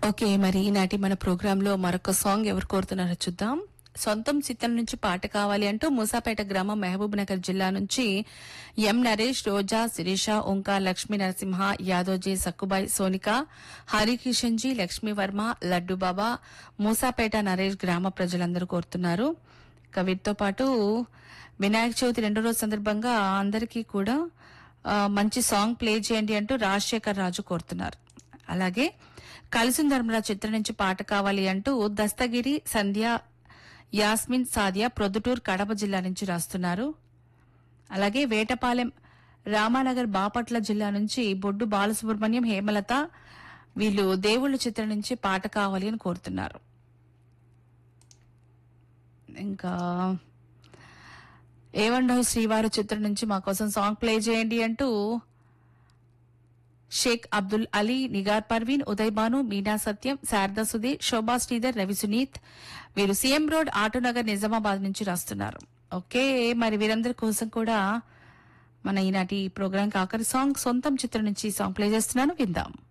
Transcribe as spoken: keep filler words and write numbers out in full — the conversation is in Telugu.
ఓకే, మరి ఈనాటి మన ప్రోగ్రామ్ లో మరొక సాంగ్ ఎవరు కోరుతున్నారో చూద్దాం. సొంతం చిత్రం నుంచి పాట కావాలి అంటూ మూసాపేట గ్రామం మహబూబ్ నగర్ జిల్లా నుంచి ఎం నరేష్, రోజా, శిరీష, ఓంకార్, లక్ష్మీ నరసింహ, యాదోజీ, సక్కుబాయ్, సోనిక, హరికిషన్ జీ, లక్ష్మీ వర్మ, లడ్డు బాబా, మూసాపేట నరేష్ గ్రామ ప్రజలందరూ కోరుతున్నారు. ఇక వీటితో పాటు వినాయక చవితి రెండో రోజు సందర్భంగా అందరికీ కూడా ఆ, మంచి సాంగ్ ప్లే చేయండి అంటూ రాజశేఖర్ రాజు కోరుతున్నారు. అలాగే కలిసిన ధర్మరాజ్ చిత్రం నుంచి పాట కావాలి అంటూ దస్తగిరి, సంధ్య, యాస్మిన్, సాదియా ప్రొద్దుటూరు కడప జిల్లా నుంచి రాస్తున్నారు. అలాగే వేటపాలెం, రామానగర్, బాపట్ల జిల్లా నుంచి బొడ్డు బాలసుబ్రహ్మణ్యం, హేమలత వీళ్ళు దేవుళ్ళ చిత్రం నుంచి పాట కావాలి అని కోరుతున్నారు. ఇంకా ఏవండో శ్రీవారు చిత్రం నుంచి మా కోసం సాంగ్ ప్లే చేయండి అంటూ షేక్ అబ్దుల్ అలీ, నిగార్ పర్వీన్, ఉదయ్ భాను, మీనా సత్యం, శారదా సుధీ, శోభా శ్రీధర్, రవి సునీత్ వీరు సీఎం రోడ్, ఆటోనగర్, నిజామాబాద్ నుంచి రాస్తున్నారు. ఓకే, మరి వీరందరి కోసం కూడా మన ఈనాటి ప్రోగ్రాం ఆఖరి సాంగ్ సొంతం చిత్రం నుంచి సాంగ్ ప్లే చేస్తున్నాను, విందాం.